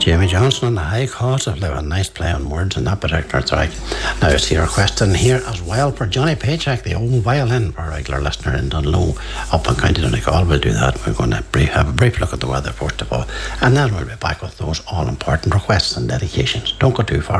Jamie Johnson on the High Court of a nice play on words in that particular track. Now it's your question here as well for Johnny Paycheck, the old violin, for a regular listener in Dunlow up in County Donegal. We'll do that. We're going to have a brief look at the weather first of all, and then we'll be back with those all important requests and dedications. Don't go too far.